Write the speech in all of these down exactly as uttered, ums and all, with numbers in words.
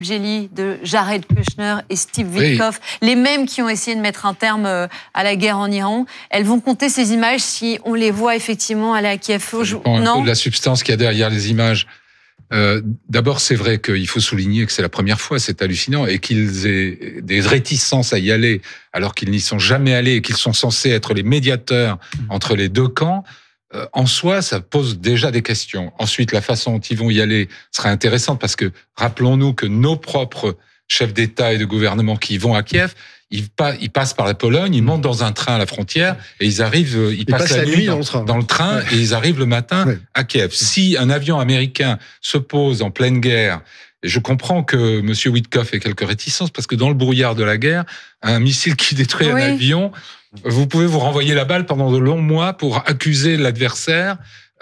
Gély, de Jared Kushner et Steve Witkoff, oui. Les mêmes qui ont essayé de mettre un terme à la guerre en Iran. Elles vont compter ces images si on les voit effectivement aller à Kiev. Ça dépend un peu de la substance qu'il y a derrière les images. Euh, d'abord, c'est vrai qu'il faut souligner que c'est la première fois, c'est hallucinant, et qu'ils aient des réticences à y aller alors qu'ils n'y sont jamais allés et qu'ils sont censés être les médiateurs entre les deux camps. Euh, en soi, ça pose déjà des questions. Ensuite, la façon dont ils vont y aller sera intéressante parce que rappelons-nous que nos propres chefs d'État et de gouvernement qui vont à Kiev, ils, pas, ils passent par la Pologne, ils montent dans un train à la frontière et ils arrivent, ils, ils passent, passent la, la nuit dans, dans le train, dans le train ouais. Et ils arrivent le matin ouais. à Kiev. Si un avion américain se pose en pleine guerre, et je comprends que M. Witkoff ait quelques réticences parce que dans le brouillard de la guerre, un missile qui détruit oui. un avion, vous pouvez vous renvoyer la balle pendant de longs mois pour accuser l'adversaire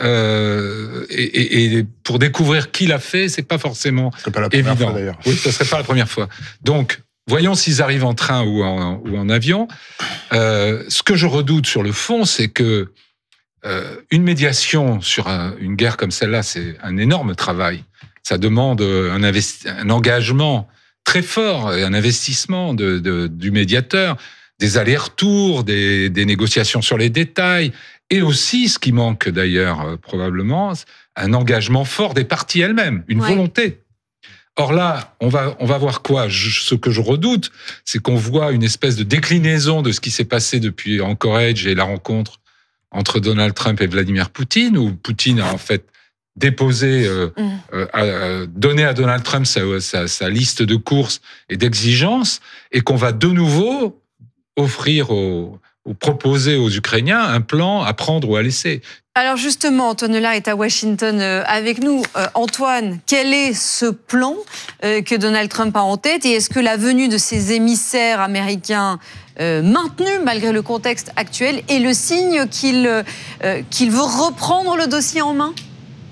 euh, et, et, et pour découvrir qui l'a fait, c'est pas forcément ce serait pas la première évident. Fois, d'ailleurs. Oui, ce serait pas la première fois. Donc, voyons s'ils arrivent en train ou en, ou en avion. Euh, ce que je redoute sur le fond, c'est que euh, une médiation sur un, une guerre comme celle-là, c'est un énorme travail. Ça demande un, investi- un engagement très fort et un investissement de, de, du médiateur. Des allers-retours, des, des négociations sur les détails, et aussi, ce qui manque d'ailleurs euh, probablement, un engagement fort des parties elles-mêmes, une ouais. volonté. Or là, on va, on va voir quoi ? je, Ce que je redoute, c'est qu'on voit une espèce de déclinaison de ce qui s'est passé depuis Anchorage et la rencontre entre Donald Trump et Vladimir Poutine, où Poutine a en fait déposé, euh, mmh. euh, euh, donné à Donald Trump sa, sa, sa liste de courses et d'exigences, et qu'on va de nouveau offrir aux, ou proposer aux Ukrainiens un plan à prendre ou à laisser. Alors justement, Antoine Lard est à Washington avec nous. Euh, Antoine, quel est ce plan euh, que Donald Trump a en tête et est-ce que la venue de ces émissaires américains euh, maintenus malgré le contexte actuel est le signe qu'il, euh, qu'il veut reprendre le dossier en main ?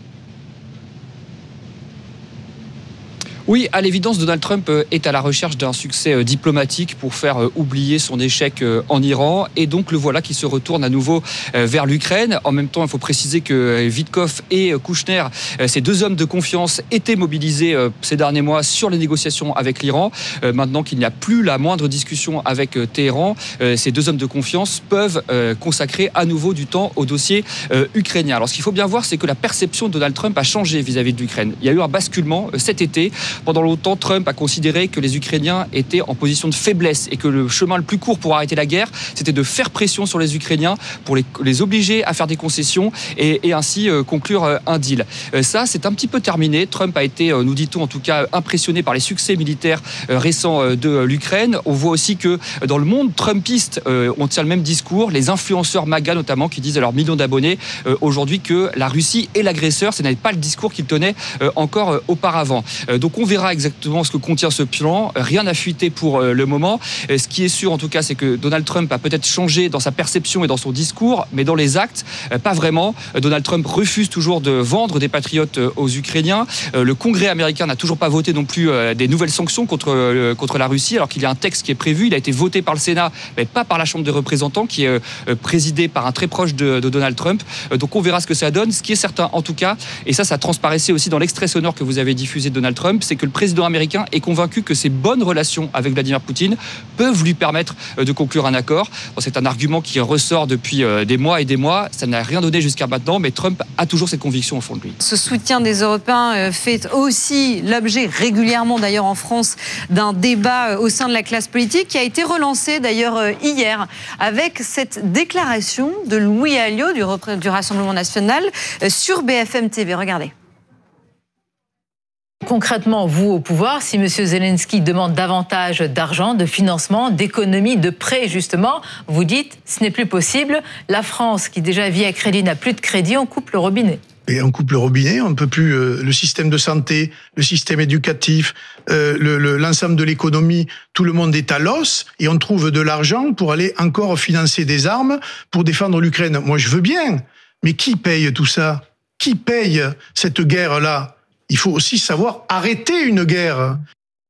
Oui, à l'évidence, Donald Trump est à la recherche d'un succès diplomatique pour faire oublier son échec en Iran. Et donc, le voilà qui se retourne à nouveau vers l'Ukraine. En même temps, il faut préciser que Witkoff et Kushner, ces deux hommes de confiance, étaient mobilisés ces derniers mois sur les négociations avec l'Iran. Maintenant qu'il n'y a plus la moindre discussion avec Téhéran, ces deux hommes de confiance peuvent consacrer à nouveau du temps au dossier ukrainien. Alors, ce qu'il faut bien voir, c'est que la perception de Donald Trump a changé vis-à-vis de l'Ukraine. Il y a eu un basculement cet été. Pendant longtemps, Trump a considéré que les Ukrainiens étaient en position de faiblesse et que le chemin le plus court pour arrêter la guerre, c'était de faire pression sur les Ukrainiens pour les, les obliger à faire des concessions et, et ainsi euh, conclure euh, un deal. Euh, ça, c'est un petit peu terminé. Trump a été, euh, nous dit-on en tout cas, impressionné par les succès militaires euh, récents euh, de l'Ukraine. On voit aussi que dans le monde trumpiste, euh, on tient le même discours. Les influenceurs MAGA notamment qui disent à leurs millions d'abonnés euh, aujourd'hui que la Russie est l'agresseur. Ce n'est pas le discours qu'ils tenaient euh, encore euh, auparavant. Euh, donc on verra exactement ce que contient ce plan. Rien n'a fuité pour le moment. Ce qui est sûr, en tout cas, c'est que Donald Trump a peut-être changé dans sa perception et dans son discours, mais dans les actes, pas vraiment. Donald Trump refuse toujours de vendre des patriotes aux Ukrainiens. Le Congrès américain n'a toujours pas voté non plus des nouvelles sanctions contre, contre la Russie, alors qu'il y a un texte qui est prévu. Il a été voté par le Sénat, mais pas par la Chambre des représentants, qui est présidée par un très proche de, de Donald Trump. Donc on verra ce que ça donne. Ce qui est certain, en tout cas, et ça, ça transparaissait aussi dans l'extrait sonore que vous avez diffusé de Donald Trump, c'est que le président américain est convaincu que ses bonnes relations avec Vladimir Poutine peuvent lui permettre de conclure un accord. Bon, c'est un argument qui ressort depuis des mois et des mois. Ça n'a rien donné jusqu'à maintenant, mais Trump a toujours cette conviction au fond de lui. Ce soutien des Européens fait aussi l'objet régulièrement, d'ailleurs en France, d'un débat au sein de la classe politique qui a été relancé d'ailleurs hier avec cette déclaration de Louis Alliot du, du Rassemblement national sur B F M T V. Regardez. Concrètement, vous au pouvoir, si M. Zelensky demande davantage d'argent, de financement, d'économie, de prêts justement, vous dites ce n'est plus possible. La France, qui déjà vit à crédit, n'a plus de crédit, on coupe le robinet. Et on coupe le robinet, on ne peut plus. Euh, le système de santé, le système éducatif, euh, le, le, l'ensemble de l'économie, tout le monde est à l'os et on trouve de l'argent pour aller encore financer des armes pour défendre l'Ukraine. Moi, je veux bien, mais qui paye tout ça ? Qui paye cette guerre-là ? Il faut aussi savoir arrêter une guerre.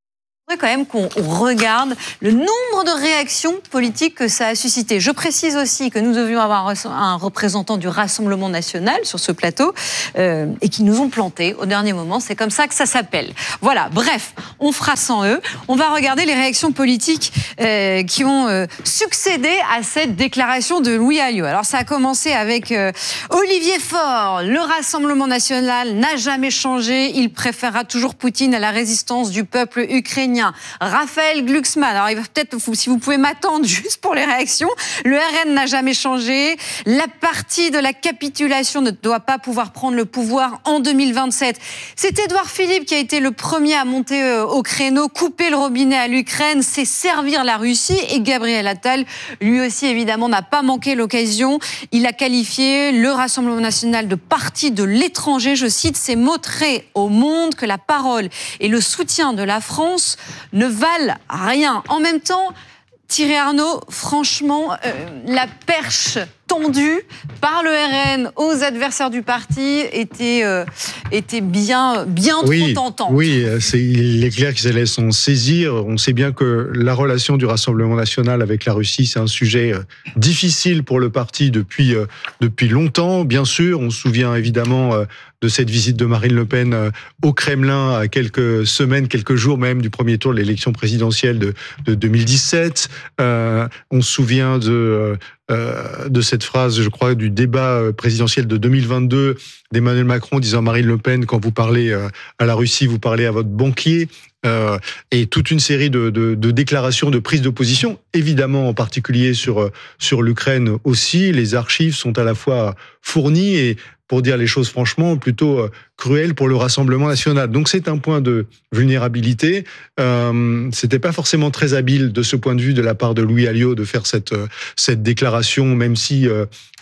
voudrais quand même qu'on regarde le nombre de réactions politiques que ça a suscité. Je précise aussi que nous devions avoir un représentant du Rassemblement national sur ce plateau euh, et qui nous ont plantés au dernier moment. C'est comme ça que ça s'appelle. Voilà, bref, on fera sans eux. On va regarder les réactions politiques euh, qui ont euh, succédé à cette déclaration de Louis Alliot. Alors ça a commencé avec euh, Olivier Faure. Le Rassemblement national n'a jamais changé. Il préférera toujours Poutine à la résistance du peuple ukrainien. Raphaël Glucksmann, alors il va peut-être, si vous pouvez m'attendre juste pour les réactions, le R N n'a jamais changé, la partie de la capitulation ne doit pas pouvoir prendre le pouvoir en deux mille vingt-sept. C'est Édouard Philippe qui a été le premier à monter au créneau, couper le robinet à l'Ukraine, c'est servir la Russie, et Gabriel Attal, lui aussi évidemment, n'a pas manqué l'occasion. Il a qualifié le Rassemblement national de parti de l'étranger, je cite, ces mots traits au monde que la parole et le soutien de la France ne valent rien. En même temps, Thierry Arnaud, franchement, euh, la perche tendue par le R N aux adversaires du parti était, euh, était bien, bien oui, trop tentante. Oui, c'est, il est clair qu'ils allaient s'en saisir. On sait bien que la relation du Rassemblement national avec la Russie, c'est un sujet difficile pour le parti depuis, depuis longtemps. Bien sûr, on se souvient évidemment de cette visite de Marine Le Pen au Kremlin à quelques semaines, quelques jours même du premier tour de l'élection présidentielle de, de deux mille dix-sept. Euh, on se souvient de... Euh, de cette phrase, je crois, du débat présidentiel de deux mille vingt-deux d'Emmanuel Macron disant à Marine Le Pen, quand vous parlez euh, à la Russie, vous parlez à votre banquier, euh, et toute une série de, de, de déclarations de prise de position, évidemment en particulier sur, sur l'Ukraine aussi. Les archives sont à la fois fournies et, pour dire les choses franchement, plutôt euh, cruelles pour le Rassemblement national. Donc c'est un point de vulnérabilité. Euh, c'était pas forcément très habile de ce point de vue de la part de Louis Alliot de faire cette, cette déclaration, même si euh,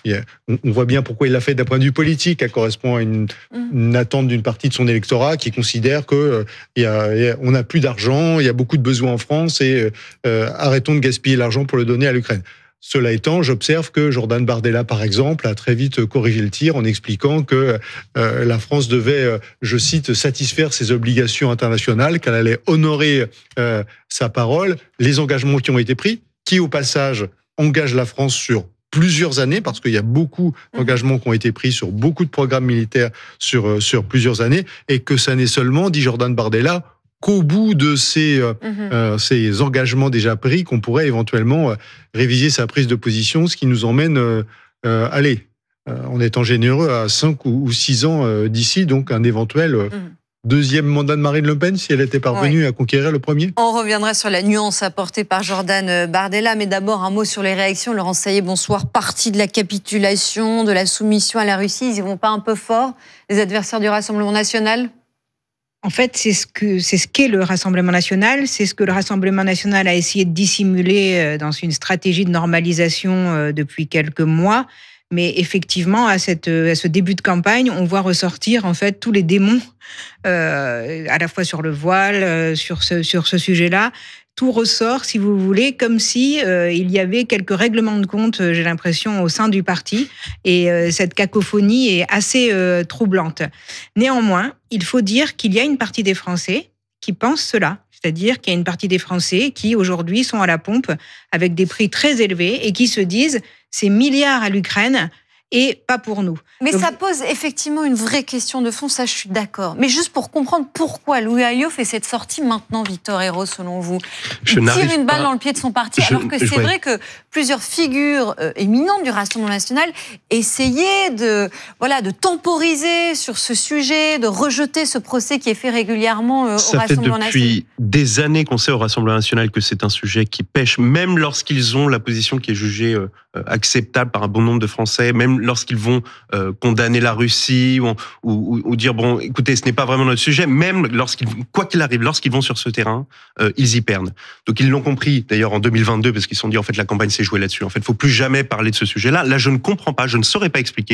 on voit bien pourquoi il l'a fait d'un point de vue politique. Elle correspond à une, une attente d'une partie de son électorat qui considère que euh, y a, y a, on n'a plus d'argent, il y a beaucoup de besoins en France et euh, arrêtons de gaspiller l'argent pour le donner à l'Ukraine. Cela étant, j'observe que Jordan Bardella, par exemple, a très vite corrigé le tir en expliquant que euh, la France devait, euh, je cite, satisfaire ses obligations internationales, qu'elle allait honorer euh, sa parole, les engagements qui ont été pris, qui au passage engagent la France sur plusieurs années, parce qu'il y a beaucoup d'engagements qui ont été pris sur beaucoup de programmes militaires sur, sur plusieurs années, et que ça n'est seulement, dit Jordan Bardella, qu'au bout de ces, euh, mmh. euh, ces engagements déjà pris, qu'on pourrait éventuellement euh, réviser sa prise de position, ce qui nous emmène, euh, euh, allez, euh, en étant généreux, à cinq ou six ans euh, d'ici, donc un éventuel euh, mmh. deuxième mandat de Marine Le Pen, si elle était parvenue oui. à conquérir le premier. On reviendra sur la nuance apportée par Jordan Bardella, mais d'abord un mot sur les réactions. Laurent Saillet, bonsoir. Parti de la capitulation, de la soumission à la Russie, ils y vont pas un peu fort, les adversaires du Rassemblement national ? En fait, c'est ce que c'est ce qu'est le Rassemblement national, c'est ce que le Rassemblement national a essayé de dissimuler dans une stratégie de normalisation depuis quelques mois. Mais effectivement, à, cette, à ce début de campagne, on voit ressortir en fait tous les démons, euh, à la fois sur le voile, euh, sur ce sur ce sujet-là. Tout ressort, si vous voulez, comme si euh, il y avait quelques règlements de compte, j'ai l'impression, au sein du parti. Et euh, cette cacophonie est assez euh, troublante. Néanmoins, il faut dire qu'il y a une partie des Français qui pensent cela. C'est-à-dire qu'il y a une partie des Français qui, aujourd'hui, sont à la pompe avec des prix très élevés et qui se disent « ces milliards à l'Ukraine ». Et pas pour nous. Mais Donc, ça pose effectivement une vraie question de fond, ça je suis d'accord. Mais juste pour comprendre pourquoi Louis Alliot fait cette sortie maintenant, Victor Hérault, selon vous. Il je tire une balle pas... dans le pied de son parti, je... alors que c'est ouais. vrai que plusieurs figures euh, éminentes du Rassemblement national essayaient de, voilà, de temporiser sur ce sujet, de rejeter ce procès qui est fait régulièrement euh, au Rassemblement national. Ça fait depuis des années qu'on sait au Rassemblement national que c'est un sujet qui pêche, même lorsqu'ils ont la position qui est jugée euh, acceptable par un bon nombre de Français, même lorsqu'ils vont euh, condamner la Russie ou, ou, ou dire bon, écoutez, ce n'est pas vraiment notre sujet. Même lorsqu'ils, quoi qu'il arrive, lorsqu'ils vont sur ce terrain, euh, ils y perdent. Donc ils l'ont compris d'ailleurs en deux mille vingt-deux parce qu'ils se sont dit en fait la campagne s'est jouée là-dessus. En fait, il faut plus jamais parler de ce sujet-là. Là, je ne comprends pas, je ne saurais pas expliquer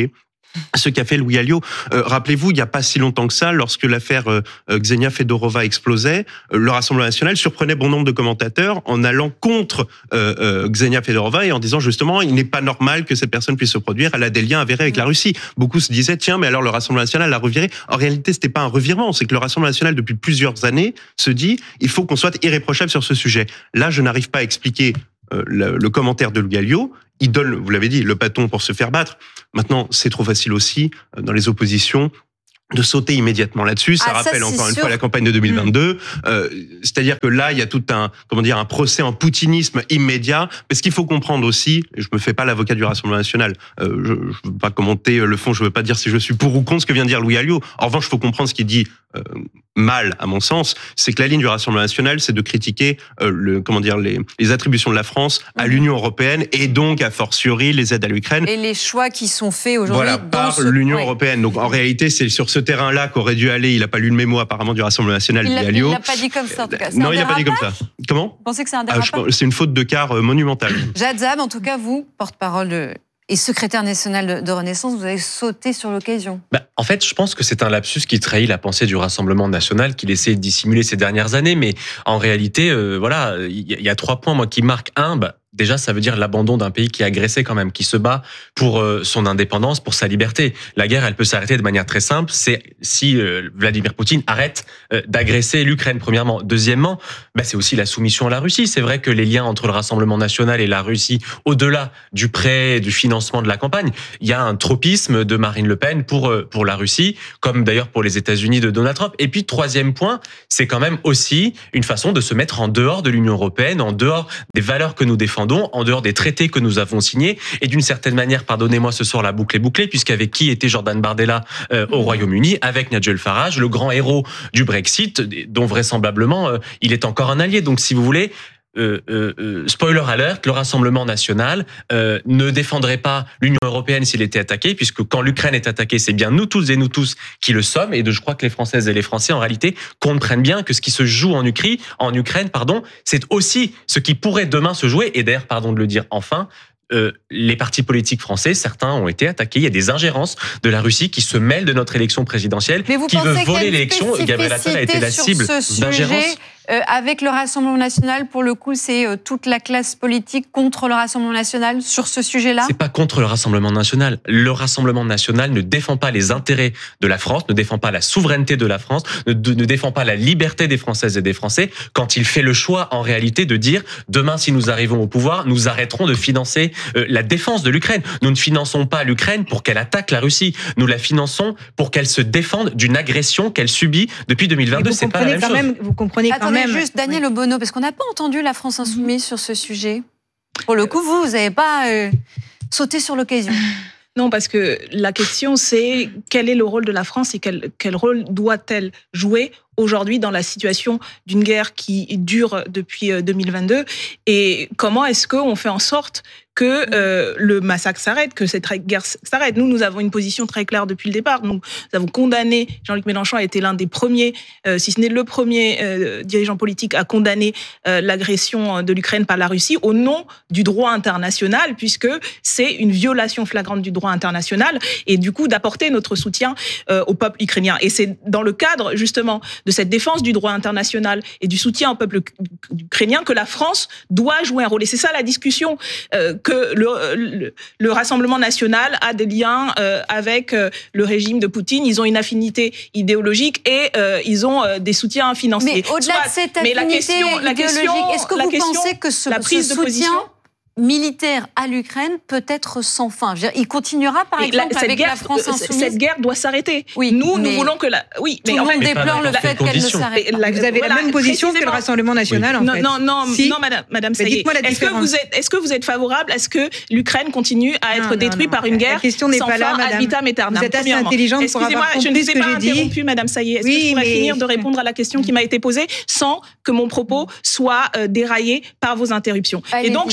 ce qu'a fait Louis Alliot. Euh, rappelez-vous, il n'y a pas si longtemps que ça, lorsque l'affaire euh, Ksenia Fedorova explosait, euh, le Rassemblement national surprenait bon nombre de commentateurs en allant contre euh, euh, Ksenia Fedorova et en disant justement, il n'est pas normal que cette personne puisse se produire, elle a des liens avérés avec la Russie. Beaucoup se disaient, tiens, mais alors le Rassemblement national l'a reviré. En réalité, c'était pas un revirement, c'est que le Rassemblement national, depuis plusieurs années, se dit, il faut qu'on soit irréprochable sur ce sujet. Là, je n'arrive pas à expliquer euh, le, le commentaire de Louis Alliot. Il donne, vous l'avez dit, le bâton pour se faire battre. Maintenant, c'est trop facile aussi, dans les oppositions, de sauter immédiatement là-dessus. Ça ah, rappelle ça, encore une sûr. fois la campagne de deux mille vingt-deux. Mmh. Euh, c'est-à-dire que là, il y a tout un, comment dire, un procès en poutinisme immédiat. Parce qu'il faut comprendre aussi, et je me fais pas l'avocat du Rassemblement national, euh, je ne veux pas commenter le fond, je veux pas dire si je suis pour ou contre ce que vient de dire Louis Alliot. En revanche, il faut comprendre ce qu'il dit euh, mal, à mon sens, c'est que la ligne du Rassemblement national, c'est de critiquer euh, le, comment dire, les, les attributions de la France à mmh. l'Union européenne et donc, a fortiori, les aides à l'Ukraine. Et les choix qui sont faits aujourd'hui voilà, dans par ce... l'Union ouais. européenne. Donc, en réalité, c'est sur ce terrain-là qu'aurait dû aller. Il n'a pas lu le mémo apparemment du Rassemblement national. Il Louis Alliot. Il l'a pas dit comme ça, en tout cas. C'est non, il n'a pas dit comme ça. Comment ? Vous pensez que c'est un ah, dérapage ? C'est une faute de quart euh, monumentale. Jad Zam, en tout cas, vous, porte-parole de... et secrétaire national de, de Renaissance, vous avez sauté sur l'occasion. Bah, en fait, je pense que c'est un lapsus qui trahit la pensée du Rassemblement national qu'il essaie de dissimuler ces dernières années. Mais en réalité, euh, voilà, il y, y a trois points moi qui marquent. Un, bah, déjà, ça veut dire l'abandon d'un pays qui est agressé quand même, qui se bat pour euh, son indépendance, pour sa liberté. La guerre, elle peut s'arrêter de manière très simple. C'est si euh, Vladimir Poutine arrête euh, d'agresser l'Ukraine, premièrement. Deuxièmement, bah, c'est aussi la soumission à la Russie. C'est vrai que les liens entre le Rassemblement national et la Russie, au-delà du prêt, du financement de la campagne, il y a un tropisme de Marine Le Pen pour euh, pour la Russie, comme d'ailleurs pour les États-Unis de Donald Trump. Et puis, troisième point, c'est quand même aussi une façon de se mettre en dehors de l'Union européenne, en dehors des valeurs que nous défendons, en dehors des traités que nous avons signés. Et d'une certaine manière, pardonnez-moi, ce soir la boucle est bouclée, puisqu'avec qui était Jordan Bardella euh, au Royaume-Uni, avec Nigel Farage, le grand héros du Brexit, dont vraisemblablement euh, il est encore un allié. Donc si vous voulez, Euh, euh, spoiler alert, le Rassemblement national euh, ne défendrait pas l'Union européenne s'il était attaqué, puisque quand l'Ukraine est attaquée, c'est bien nous tous et nous tous qui le sommes, et de, je crois que les Françaises et les Français, en réalité, comprennent bien que ce qui se joue en Ukraine, en Ukraine, pardon, c'est aussi ce qui pourrait demain se jouer, et d'ailleurs, pardon de le dire enfin, Euh, les partis politiques français, certains ont été attaqués. Il y a des ingérences de la Russie qui se mêlent de notre élection présidentielle, qui veut voler l'élection. Gabriel Attal a été la cible d'ingérences. Euh, avec le Rassemblement national, pour le coup, c'est euh, toute la classe politique contre le Rassemblement national sur ce sujet-là ? C'est pas contre le Rassemblement national. Le Rassemblement national ne défend pas les intérêts de la France, ne défend pas la souveraineté de la France, ne, de, ne défend pas la liberté des Françaises et des Français quand il fait le choix, en réalité, de dire demain, si nous arrivons au pouvoir, nous arrêterons de financer euh, la défense de l'Ukraine. Nous ne finançons pas l'Ukraine pour qu'elle attaque la Russie. Nous la finançons pour qu'elle se défende d'une agression qu'elle subit depuis deux mille vingt-deux. C'est pas la même quand chose. même, vous comprenez quand Attendez, même. juste Daniel oui. Obono, parce qu'on n'a pas entendu la France insoumise sur ce sujet. Pour le coup, vous, vous n'avez pas euh, sauté sur l'occasion. Non, parce que la question, c'est quel est le rôle de la France et quel, quel rôle doit-elle jouer aujourd'hui dans la situation d'une guerre qui dure depuis deux mille vingt-deux, et comment est-ce qu'on fait en sorte que euh, le massacre s'arrête, que cette guerre s'arrête. Nous, nous avons une position très claire depuis le départ. Donc, nous avons condamné, Jean-Luc Mélenchon a été l'un des premiers, euh, si ce n'est le premier euh, dirigeant politique à condamner euh, l'agression de l'Ukraine par la Russie au nom du droit international, puisque c'est une violation flagrante du droit international, et du coup d'apporter notre soutien euh, au peuple ukrainien. Et c'est dans le cadre, justement, de cette défense du droit international et du soutien au peuple ukrainien que la France doit jouer un rôle. Et c'est ça la discussion, euh, que le, le, le Rassemblement national a des liens euh, avec euh, le régime de Poutine. Ils ont une affinité idéologique et euh, ils ont euh, des soutiens financiers. Mais au-delà Soit, de cette affinité la question, idéologique, la question, est-ce que vous question, pensez que ce, la prise ce de soutien position militaire à l'Ukraine peut être sans fin? Je veux dire, il continuera, par exemple, la, avec guerre, la France insoumise. Cette guerre doit s'arrêter. Oui, nous, nous voulons que la. Oui, tout mais le en monde fait, déplore le fait qu'elle ne s'arrête pas. Vous avez voilà, la même position que le Rassemblement national, oui. en fait. Non, non, non, si. non, madame, madame Saïe. Dites-moi la est-ce que vous êtes, est-ce que vous êtes favorable à ce que l'Ukraine continue à être non, détruite non, non. par une guerre la question n'est sans pas là, fin ad vitam aeternam? Vous êtes assez intelligente pour avoir compris je ne vous ai ce que pas j'ai dit. interrompu, madame Saïe. Est-ce que je pourrais finir de répondre à la question qui m'a été posée sans que mon propos soit déraillé par vos interruptions? Et donc, je dis que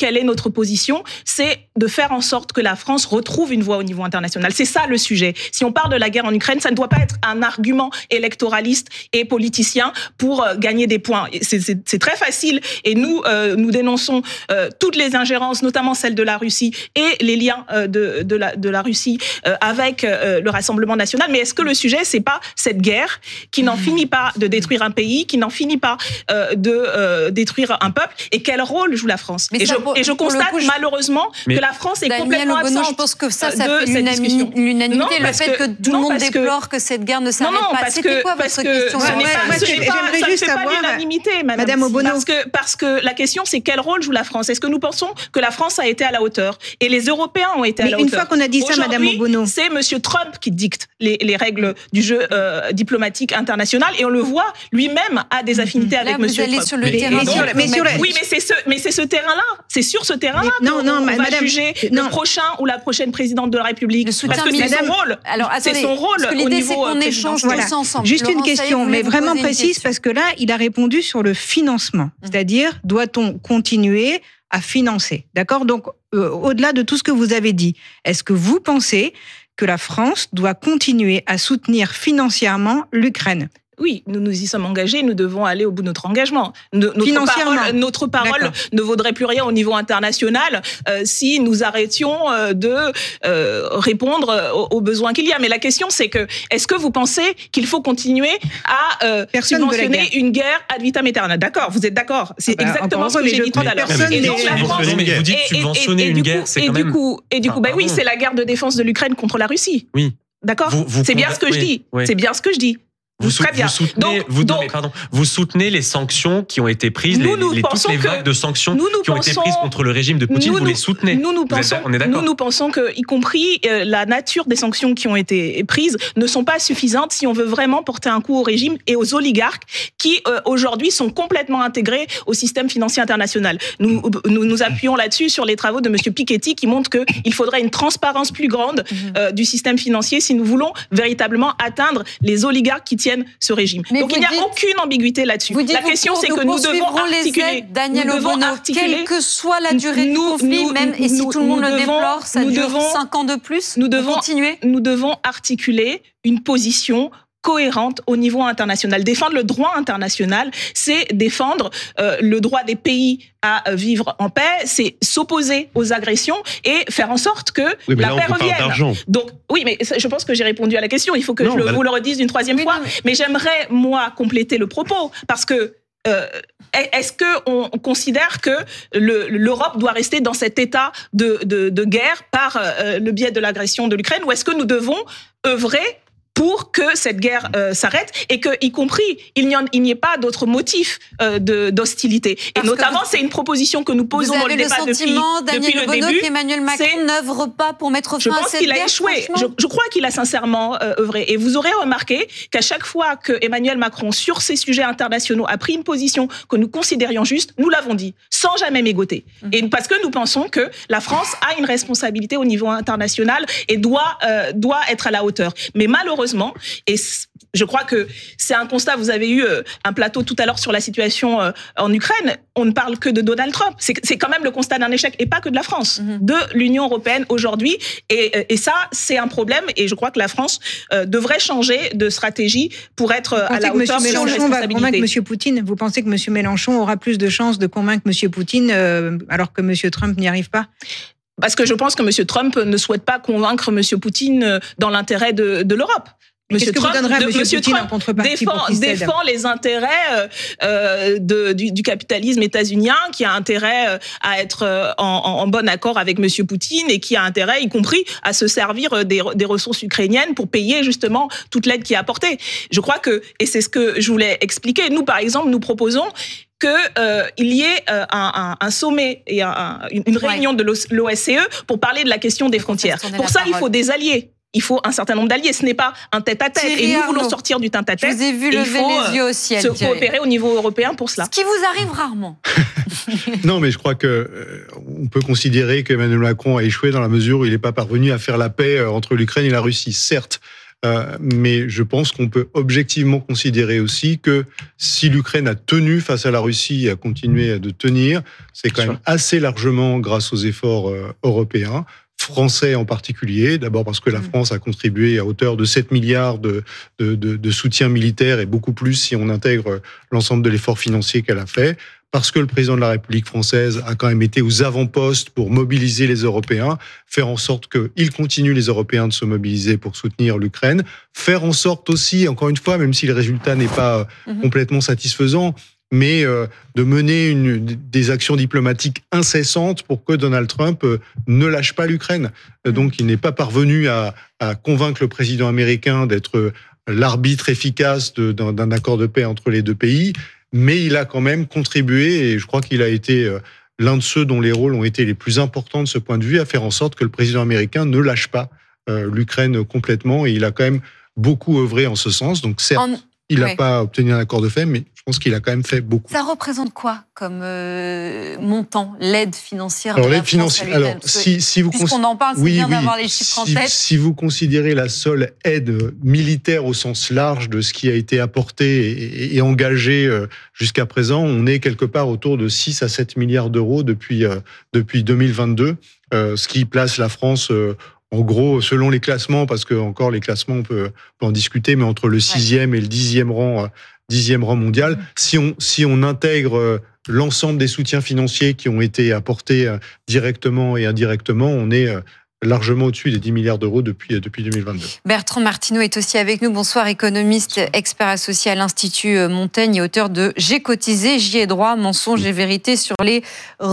quelle est notre position, c'est de faire en sorte que la France retrouve une voix au niveau international. C'est ça le sujet. Si on parle de la guerre en Ukraine, ça ne doit pas être un argument électoraliste et politicien pour euh, gagner des points. C'est, c'est, c'est très facile et nous, euh, nous dénonçons euh, toutes les ingérences, notamment celle de la Russie et les liens euh, de, de, la, de la Russie euh, avec euh, le Rassemblement national. Mais est-ce que le sujet, c'est pas cette guerre qui n'en finit pas de détruire un pays, qui n'en finit pas euh, de euh, détruire un peuple, et quel rôle joue la France? Mais et, ça, je, pour, et je constate coup, je... malheureusement mais que la France est Daniel complètement Obono, absente. je pense que ça, ça de fait cette discussion. l'unanimité. Non, Le fait que, que tout le non, monde parce déplore que, que cette guerre ne s'arrête non, non, pas. parce C'était que, quoi parce votre que, question? ce Ouais, n'est ouais, pas, moi, ce j'ai- n'est pas, j'aimerais ça ne juste fait pas savoir, l'unanimité, madame. Madame Obono. Parce que, parce que la question, c'est quel rôle joue la France? Est-ce que nous pensons que la France a été à la hauteur? Et les Européens ont été Mais à la une hauteur. fois qu'on a dit ça, Madame Aujourd'hui, Obono. c'est M. Trump qui dicte les, les règles du jeu euh, diplomatique international, et on le voit, lui-même a des affinités Là, avec vous M. allez Trump. sur le Mais- terrain. mais sur- donc, mais vous sur mettez- la- Oui, mais c'est ce, mais c'est ce terrain-là. C'est sur ce terrain-là Mais non, qu'on non, on ma- va madame, juger non. le prochain ou la prochaine présidente de la République. Le soutien Parce que c'est militaire. son rôle. Alors, C'est attendez, son rôle parce que au l'idée, c'est niveau, qu'on euh, échange présidentiel. tous ensemble. Juste une Laurent Saillet, question, vous mais voulez vous vraiment poser une précise, question. parce que là, il a répondu sur le financement. C'est-à-dire, doit-on continuer à financer? D'accord? Donc, euh, au-delà de tout ce que vous avez dit, est-ce que vous pensez que la France doit continuer à soutenir financièrement l'Ukraine? Oui, nous nous y sommes engagés, nous devons aller au bout de notre engagement. No- Notre Financièrement. parole, notre parole D'accord. ne vaudrait plus rien au niveau international euh, si nous arrêtions euh, de euh, répondre aux, aux besoins qu'il y a. Mais la question, c'est que est-ce que vous pensez qu'il faut continuer à euh, Personne veut la subventionner guerre. une guerre ad vitam aeternam? D'accord, vous êtes d'accord? C'est Ah bah, exactement encore ce que heureux, mais j'ai je dit tout crois à l'heure. que personne Et n'est- donc la France- Non, mais vous dites et- et- subventionner et une du guerre, coup- c'est et quand du même- coup, et du Enfin, coup, bah oui, pardon. c'est la guerre de défense de l'Ukraine contre la Russie. Oui. D'accord. Vous- vous C'est bien conda- ce que je oui, dis. oui. C'est bien ce que je dis. Vous, sou- Très bien. vous soutenez, Donc- vous, non, donc- mais pardon, vous soutenez les sanctions qui ont été prises, Nous, les, nous les- toutes pensons les que- vagues de sanctions nous, nous qui ont été pensons- prises contre le régime de Poutine, Nous, vous nous- les soutenez. Nous, nous Vous êtes pensons, d'ac- on est nous, d'accord. nous pensons que, y compris euh, la nature des sanctions qui ont été prises, ne sont pas suffisantes si on veut vraiment porter un coup au régime et aux oligarques qui euh, aujourd'hui sont complètement intégrés au système financier international. Nous nous, nous appuyons là-dessus sur les travaux de Monsieur Piketty qui montrent que il faudrait une transparence plus grande euh, du système financier si nous voulons véritablement atteindre les oligarques qui tiennent ce régime. Mais Donc vous il n'y a dites- aucune ambiguïté là-dessus. Vous dites, La vous question, pour- c'est nous que nous devons poursuivrons les articuler. aides, Daniel nous devons Obono, articuler. quelle que soit la durée du Nous- conflit, nous- même, et si nous- tout le monde nous le devons- déplore, ça nous dure devons- cinq ans de plus. nous Vous devons- continuez. Nous devons articuler une position cohérente au niveau international. Défendre le droit international, c'est défendre euh, le droit des pays à euh, vivre en paix, c'est s'opposer aux agressions et faire en sorte que Oui, mais la là, paix on vous parle revienne. d'argent. Donc, oui, mais ça, je pense que j'ai répondu à la question. Il faut que Non, je le- bah- vous le redise une troisième Oui, fois. non, mais- Mais j'aimerais, moi, compléter le propos parce que euh, est-ce qu'on considère que le- l'Europe doit rester dans cet état de, de, de guerre par euh, le biais de l'agression de l'Ukraine, ou est-ce que nous devons œuvrer pour que cette guerre euh, s'arrête et que, y compris, il n'y, en- il n'y ait pas d'autres motifs euh, de- d'hostilité. Et Parce que notamment, vous- c'est une proposition que nous Vous posons dans avez le le débat depuis, sentiment, depuis Daniel le Obono, début. qu'Emmanuel Macron c'est- n'œuvre pas pour mettre Je fin à pense cette qu'il a guerre, échoué. Je, franchement je crois qu'il a sincèrement euh, œuvré. Et vous aurez remarqué qu'à chaque fois que Emmanuel Macron, sur ces sujets internationaux, a pris une position que nous considérions juste, nous l'avons dit, sans jamais mégoter. Mhm. Et parce que nous pensons que la France a une responsabilité au niveau international et doit, euh, doit être à la hauteur. Mais malheureusement, et c- je crois que c'est un constat, vous avez eu euh, un plateau tout à l'heure sur la situation euh, en Ukraine, on ne parle que de Donald Trump. C'est c'est quand même le constat d'un échec, et pas que de la France, Mhm. de l'Union européenne aujourd'hui. Et, et ça, c'est un problème, et je crois que la France euh, devrait changer de stratégie pour être euh, Vous à pensez la que M. hauteur de son Mélenchon va convaincre responsabilité. M. Poutine? Vous pensez que M. Mélenchon aura plus de chances de convaincre M. Poutine euh, alors que M. Trump n'y arrive pas? Parce que je pense que M. Trump ne souhaite pas convaincre M. Poutine euh, dans l'intérêt de, de l'Europe. Qu'est-ce que vous donnerez à de- M. Monsieur Poutine en Trump contrepartie défend, pour qu'il cède? défend les intérêts euh, euh, de, du, du capitalisme états-unien, qui a intérêt euh, à être euh, en, en, en bon accord avec Monsieur Poutine et qui a intérêt, y compris, à se servir euh, des, des ressources ukrainiennes pour payer justement toute l'aide qui est apportée. Je crois que, et c'est ce que je voulais expliquer, nous, par exemple, nous proposons qu'il euh, y ait euh, un, un, un sommet et un, un, une réunion de l'O S C E pour parler de la question des frontières. tourner Pour la ça, il parole. faut des alliés. Il faut un certain nombre d'alliés. Ce n'est pas un tête-à-tête. Thierry Et nous Arnaud, voulons sortir du Je tête-à-tête. vous ai vu Et il lever faut, les yeux au ciel, se Thierry. coopérer au niveau européen pour cela. Ce qui vous arrive rarement. Non, mais je crois que euh, on peut considérer qu'Emmanuel Macron a échoué dans la mesure où il n'est pas parvenu à faire la paix euh, entre l'Ukraine et la Russie. Certes, Euh, mais je pense qu'on peut objectivement considérer aussi que si l'Ukraine a tenu face à la Russie et a continué de tenir, c'est quand même assez largement grâce aux efforts euh, européens, français en particulier. D'abord parce que la France a contribué à hauteur de sept milliards de, de, de, de soutien militaire et beaucoup plus si on intègre l'ensemble de l'effort financier qu'elle a fait. Parce que le président de la République française a quand même été aux avant-postes pour mobiliser les Européens, faire en sorte qu'ils continuent, les Européens, de se mobiliser pour soutenir l'Ukraine, faire en sorte aussi, encore une fois, même si le résultat n'est pas mmh. complètement satisfaisant, mais euh, de mener une, des actions diplomatiques incessantes pour que Donald Trump euh, ne lâche pas l'Ukraine. Mmh. Donc il n'est pas parvenu à, à convaincre le président américain d'être l'arbitre efficace de, d'un, d'un accord de paix entre les deux pays, mais il a quand même contribué, et je crois qu'il a été l'un de ceux dont les rôles ont été les plus importants de ce point de vue, à faire en sorte que le président américain ne lâche pas euh, l'Ukraine complètement, et il a quand même beaucoup œuvré en ce sens. Donc certes, en... il n'a ouais. pas obtenu un accord de paix, mais je pense qu'il a quand même fait beaucoup. Ça représente quoi comme euh, montant, l'aide financière alors, de l'aide la financière, France à l'Ukraine? Alors, si, si vous Puisqu'on en parle, c'est oui, bien oui, d'avoir les chiffres si, en tête. Si vous considérez la seule aide militaire au sens large de ce qui a été apporté et, et engagé euh, jusqu'à présent, on est quelque part autour de six à sept milliards d'euros depuis, euh, depuis deux mille vingt-deux, euh, ce qui place la France... Euh, en gros, selon les classements, parce que encore les classements, on peut, on peut en discuter, mais entre le sixième ouais. et le dixième rang, euh, dixième rang mondial, mmh. si on si on intègre euh, l'ensemble des soutiens financiers qui ont été apportés euh, directement et indirectement, on est euh, largement au-dessus des dix milliards d'euros depuis, depuis deux mille vingt-deux. Bertrand Martineau est aussi avec nous. Bonsoir, économiste, expert associé à l'Institut Montaigne et auteur de « J'ai cotisé, j'y ai droit, mensonges et vérité sur les retraites ».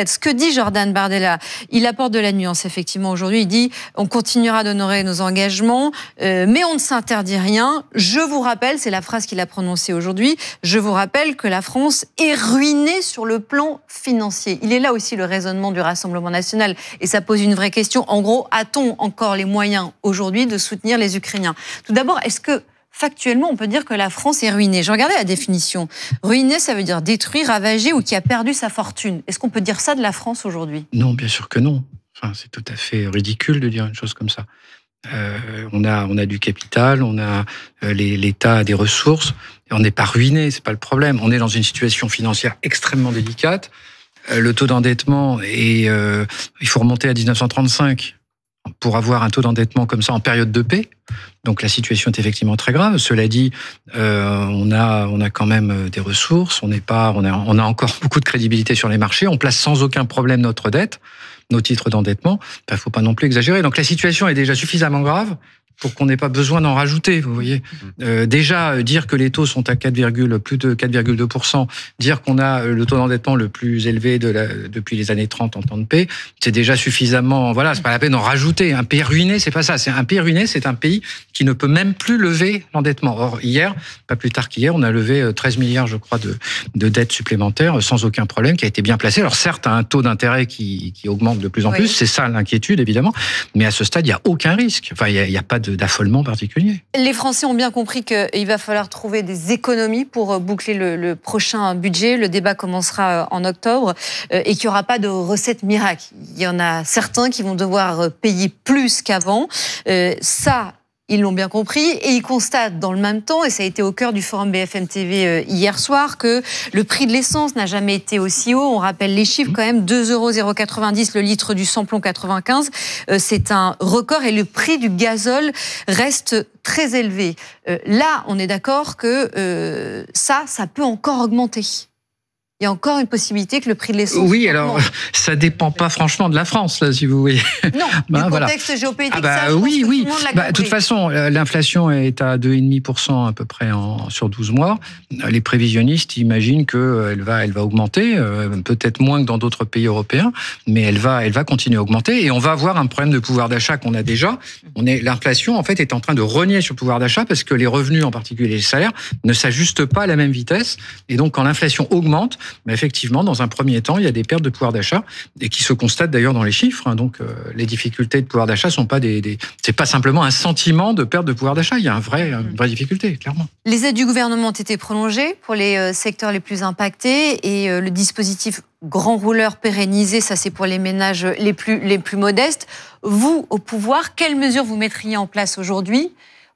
Ce que dit Jordan Bardella, il apporte de la nuance, effectivement, aujourd'hui. Il dit « On continuera d'honorer nos engagements, euh, mais on ne s'interdit rien. Je vous rappelle, c'est la phrase qu'il a prononcée aujourd'hui, je vous rappelle que la France est ruinée sur le plan financier ». Il est là aussi le raisonnement du Rassemblement national, et ça pose une vraie question. En gros, a-t-on encore les moyens aujourd'hui de soutenir les Ukrainiens ? Tout d'abord, est-ce que factuellement, on peut dire que la France est ruinée ? J'ai regardé la définition. Ruinée, ça veut dire détruire, ravager ou qui a perdu sa fortune. Est-ce qu'on peut dire ça de la France aujourd'hui ? Non, bien sûr que non. Enfin, c'est tout à fait ridicule de dire une chose comme ça. Euh, on a, on a du capital, on a euh, les, l'État a des ressources. Et on n'est pas ruiné, c'est pas le problème. On est dans une situation financière extrêmement délicate. Le taux d'endettement, est, euh, il faut remonter à dix-neuf cent trente-cinq pour avoir un taux d'endettement comme ça en période de paix. Donc la situation est effectivement très grave. Cela dit, euh, on a, on a quand même des ressources. On n'est pas, on a, on a encore beaucoup de crédibilité sur les marchés. On place sans aucun problème notre dette, nos titres d'endettement. Il ne faut pas non plus exagérer. Donc la situation est déjà suffisamment grave pour qu'on n'ait pas besoin d'en rajouter, vous voyez. Euh, déjà, dire que les taux sont à quatre, plus de quatre virgule deux pour cent, dire qu'on a le taux d'endettement le plus élevé de la, depuis les années trente en temps de paix, c'est déjà suffisamment... Voilà, c'est pas la peine d'en rajouter. Un pays ruiné, c'est pas ça. C'est un pays ruiné, c'est un pays qui ne peut même plus lever l'endettement. Or, hier, pas plus tard qu'hier, on a levé treize milliards, je crois, de, de dettes supplémentaires sans aucun problème, qui a été bien placé. Alors certes, un taux d'intérêt qui, qui augmente de plus en oui. plus, c'est ça l'inquiétude, évidemment, mais à ce stade, il n'y a aucun risque. Enfin, il n'y a, a pas de d'affolement particulier. Les Français ont bien compris qu'il va falloir trouver des économies pour boucler le, le prochain budget. Le débat commencera en octobre et qu'il n'y aura pas de recette miracle. Il y en a certains qui vont devoir payer plus qu'avant. Euh, ça, ils l'ont bien compris et ils constatent dans le même temps, et ça a été au cœur du forum B F M T V hier soir, que le prix de l'essence n'a jamais été aussi haut. On rappelle les chiffres quand même, deux euros quatre-vingt-dix le litre du samplon quatre-vingt-quinze. C'est un record et le prix du gazole reste très élevé. Là, on est d'accord que euh, ça, ça peut encore augmenter. Il y a encore une possibilité que le prix de l'essence... Oui, alors, ça dépend pas franchement de la France, là, si vous voulez. Non, ben, du voilà. contexte géopolitique, ah bah, ça, je oui, pense oui. que tout le monde l'a bah, compris. De toute façon, l'inflation est à deux virgule cinq pour cent à peu près en, sur douze mois. Les prévisionnistes imaginent qu'elle va, elle va augmenter, peut-être moins que dans d'autres pays européens, mais elle va, elle va continuer à augmenter. Et on va avoir un problème de pouvoir d'achat qu'on a déjà. On est, l'inflation, en fait, est en train de rogner sur le pouvoir d'achat parce que les revenus, en particulier les salaires, ne s'ajustent pas à la même vitesse. Et donc, quand l'inflation augmente, bah, effectivement, dans un premier temps, il y a des pertes de pouvoir d'achat et qui se constatent d'ailleurs dans les chiffres. Donc, euh, les difficultés de pouvoir d'achat sont pas des, des, c'est pas simplement un sentiment de perte de pouvoir d'achat. Il y a un vrai, une vraie difficulté, clairement. Les aides du gouvernement ont été prolongées pour les euh, secteurs les plus impactés et euh, le dispositif grand rouleur pérennisé, ça c'est pour les ménages les plus les plus modestes. Vous, au pouvoir, quelles mesures vous mettriez en place aujourd'hui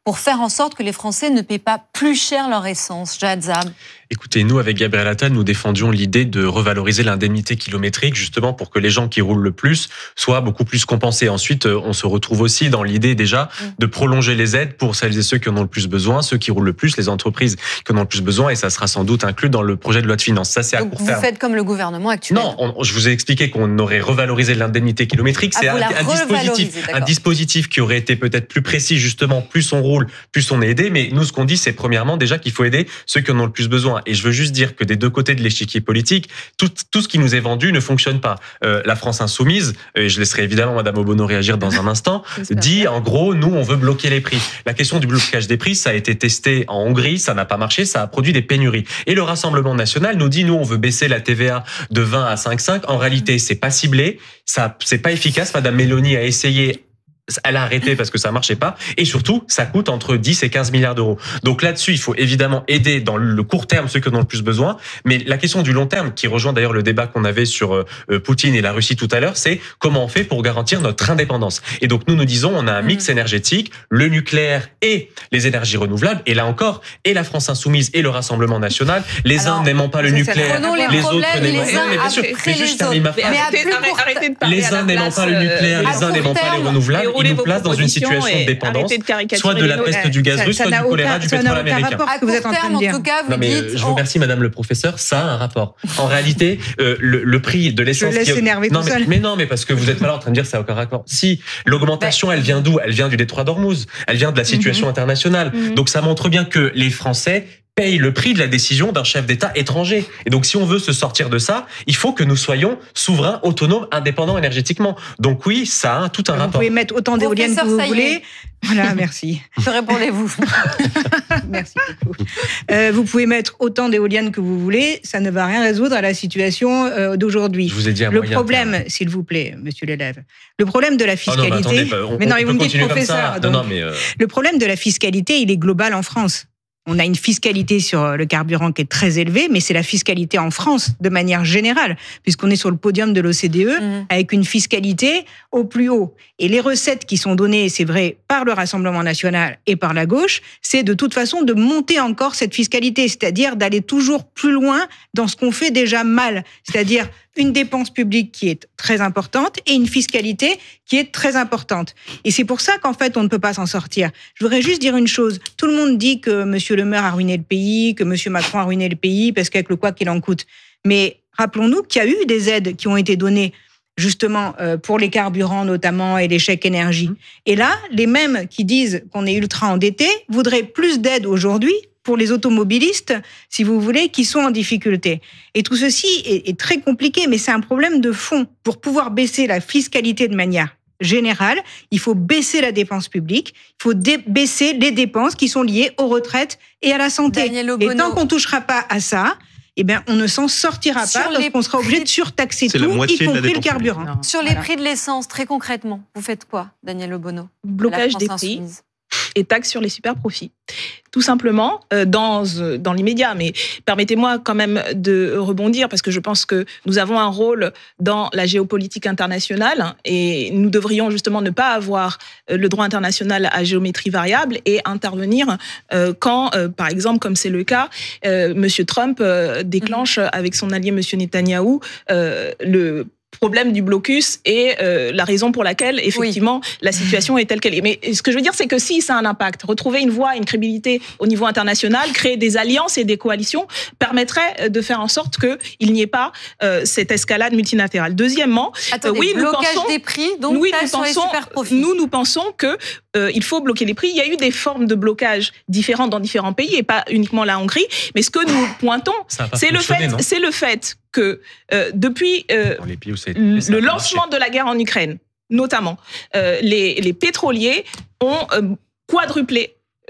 pour faire en sorte que les Français ne paient pas plus cher leur essence? Jad Zab. Écoutez, nous, avec Gabriel Attal, nous défendions l'idée de revaloriser l'indemnité kilométrique, justement pour que les gens qui roulent le plus soient beaucoup plus compensés. Ensuite, on se retrouve aussi dans l'idée déjà de prolonger les aides pour celles et ceux qui en ont le plus besoin, ceux qui roulent le plus, les entreprises qui en ont le plus besoin, et ça sera sans doute inclus dans le projet de loi de finances. Ça, c'est à Donc court vous terme. faites comme le gouvernement actuel? Non, on, je vous ai expliqué qu'on aurait revalorisé l'indemnité kilométrique. Ah, c'est vous un, la un dispositif, un dispositif qui aurait été peut-être plus précis, justement, plus on roule, plus on est aidé. Mais nous, ce qu'on dit, c'est premièrement déjà qu'il faut aider ceux qui en ont le plus besoin. Et je veux juste dire que des deux côtés de l'échiquier politique, tout, tout ce qui nous est vendu ne fonctionne pas. Euh, la France insoumise, et je laisserai évidemment Madame Obono réagir dans un instant, dit en gros, nous, on veut bloquer les prix. La question du blocage des prix, ça a été testé en Hongrie, ça n'a pas marché, ça a produit des pénuries. Et le Rassemblement national nous dit, nous, on veut baisser la T V A de vingt à cinq virgule cinq. En réalité, c'est pas ciblé, ça, c'est pas efficace. Madame Meloni a essayé. Elle a arrêté parce que ça marchait pas. Et surtout, ça coûte entre dix et quinze milliards d'euros. Donc là-dessus, il faut évidemment aider dans le court terme ceux qui en ont le plus besoin. Mais la question du long terme, qui rejoint d'ailleurs le débat qu'on avait sur euh, Poutine et la Russie tout à l'heure, c'est comment on fait pour garantir notre indépendance. Et donc nous, nous disons, on a un mix énergétique, le nucléaire et les énergies renouvelables. Et là encore, et la France insoumise et le Rassemblement national, les Alors, uns n'aimant pas le nucléaire, les, les autres n'aimant les uns mais bien sûr, après mais juste les termine ma autres. phrase. Mais à plus court terme, les uns n'aimant pas le nucléaire, les uns n'aimant pas les renouvelables, ils nous placent dans une situation de dépendance, soit de la peste du gaz russe, soit du choléra du pétrole américain. À court terme, en tout cas, vous non, mais dites... je vous remercie, Madame le professeur, ça a un rapport. En réalité, euh, le, le prix de l'essence... Je laisse qui... énerver non, tout mais, seul. mais non, mais parce que vous êtes pas là en train de dire ça n'a aucun rapport. Si, l'augmentation, elle vient d'où? Elle vient du détroit d'Ormuz, elle vient de la situation mm-hmm. internationale. Mm-hmm. Donc ça montre bien que les Français paye le prix de la décision d'un chef d'État étranger. Et donc, si on veut se sortir de ça, il faut que nous soyons souverains, autonomes, indépendants énergétiquement. Donc oui, ça a tout un vous rapport. Vous pouvez mettre autant d'éoliennes que vous voulez. Voilà, merci. Que répondez-vous? Merci beaucoup. Euh, vous pouvez mettre autant d'éoliennes que vous voulez, ça ne va rien résoudre à la situation euh, d'aujourd'hui. Je vous ai dit à le moyen problème, terme. s'il vous plaît, monsieur l'élève, le problème de la fiscalité... Oh non, mais attendez, on, mais non, on vous me dites continuer professeur. Comme ça. Donc, non, non, mais euh... Le problème de la fiscalité, il est global en France. On a une fiscalité sur le carburant qui est très élevée, mais c'est la fiscalité en France de manière générale, puisqu'on est sur le podium de l'O C D E mmh. avec une fiscalité au plus haut. Et les recettes qui sont données, c'est vrai, par le Rassemblement national et par la gauche, c'est de toute façon de monter encore cette fiscalité, c'est-à-dire d'aller toujours plus loin dans ce qu'on fait déjà mal, c'est-à-dire une dépense publique qui est très importante et une fiscalité qui est très importante. Et c'est pour ça qu'en fait, on ne peut pas s'en sortir. Je voudrais juste dire une chose. Tout le monde dit que M. Le Maire a ruiné le pays, que M. Macron a ruiné le pays, parce qu'avec le quoi qu'il en coûte. Mais rappelons-nous qu'il y a eu des aides qui ont été données justement pour les carburants notamment et les chèques énergie. Et là, les mêmes qui disent qu'on est ultra endetté voudraient plus d'aide aujourd'hui pour les automobilistes, si vous voulez, qui sont en difficulté. Et tout ceci est, est très compliqué, mais c'est un problème de fond. Pour pouvoir baisser la fiscalité de manière générale, il faut baisser la dépense publique, il faut dé- baisser les dépenses qui sont liées aux retraites et à la santé. Et tant qu'on ne touchera pas à ça, eh bien, on ne s'en sortira Sur pas parce qu'on sera obligé de surtaxer C'est tout, la moitié y de la compris le dépense carburant. Non. Sur les Voilà. prix de l'essence, très concrètement, vous faites quoi, Daniel Obono? Blocage des prix et taxes sur les super profits. Tout simplement, euh, dans, euh, dans l'immédiat. Mais permettez-moi quand même de rebondir, parce que je pense que nous avons un rôle dans la géopolitique internationale et nous devrions justement ne pas avoir le droit international à géométrie variable et intervenir euh, quand, euh, par exemple, comme c'est le cas, euh, M. Trump euh, déclenche avec son allié M. Netanyahou euh, le problème du blocus et euh, la raison pour laquelle, effectivement, oui. la situation est telle qu'elle est. Mais ce que je veux dire, c'est que si ça a un impact, retrouver une voie, une crédibilité au niveau international, créer des alliances et des coalitions permettrait de faire en sorte qu'il n'y ait pas euh, cette escalade multilatérale. Deuxièmement, Attendez, euh, oui, nous blocage pensons, des prix, donc oui, taxe nous sur les pensons, super profits. Nous, nous pensons que euh, il faut bloquer les prix. Il y a eu des formes de blocage différentes dans différents pays et pas uniquement la Hongrie. Mais ce que nous pointons, c'est le fait, non c'est le fait que euh, depuis euh, Dans les pays où c'est- le ça a lancement marché. de la guerre en Ukraine, notamment, euh, les, les pétroliers ont euh, quadruplé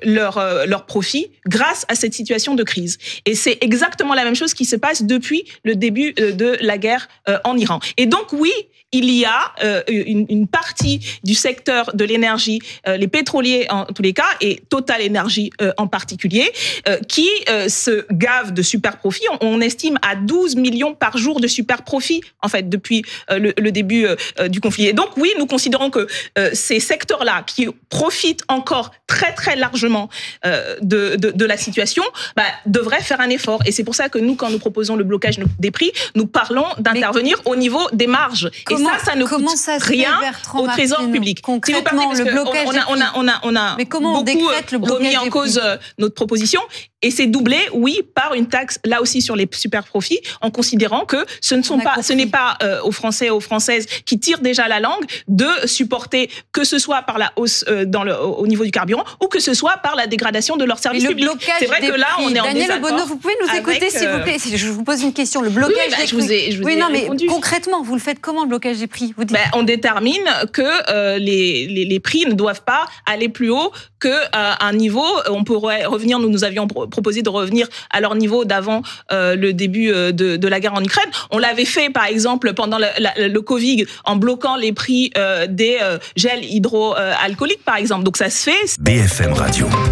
leur, euh, leur profit grâce à cette situation de crise. Et c'est exactement la même chose qui se passe depuis le début euh, de la guerre euh, en Iran. Et donc oui, il y a euh, une, une partie du secteur de l'énergie, euh, les pétroliers en tous les cas, et Total Energy euh, en particulier, euh, qui euh, se gavent de super profits. On, on estime à douze millions par jour de super profits, en fait, depuis euh, le, le début euh, du conflit. Et donc, oui, nous considérons que euh, ces secteurs-là, qui profitent encore très, très largement euh, de, de, de la situation, bah, devraient faire un effort. Et c'est pour ça que nous, quand nous proposons le blocage des prix, nous parlons d'intervenir Mais... au niveau des marges. Comment, et ça, ça ne coûte ça rien au Trésor Martine, public. Concrètement, si le blocage on a, on a, on a, on a Mais comment on beaucoup décrète le blocage remis en cause prix notre proposition. Et c'est doublé, oui, par une taxe, là aussi, sur les super profits, en considérant que ce ne sont pas, compris. ce n'est pas euh, aux Français et aux Françaises qui tirent déjà la langue de supporter, que ce soit par la hausse euh, dans le, au niveau du carburant, ou que ce soit par la dégradation de leurs services publics. C'est vrai que là, prix. on est en Daniel désaccord. Obono, vous pouvez nous écouter, avec, s'il vous plaît. Je vous pose une question. Le blocage oui, bah, des je prix. Vous ai, je vous oui, ai non, répondu. mais concrètement, vous le faites comment, le blocage des prix vous dites... ben, On détermine que euh, les, les, les prix ne doivent pas aller plus haut qu'à euh, un niveau. On pourrait revenir, nous nous avions proposé de revenir à leur niveau d'avant euh, le début de, de la guerre en Ukraine. On l'avait fait, par exemple, pendant le, la, le Covid, en bloquant les prix euh, des euh, gels hydroalcooliques, par exemple. Donc ça se fait. B F M Radio.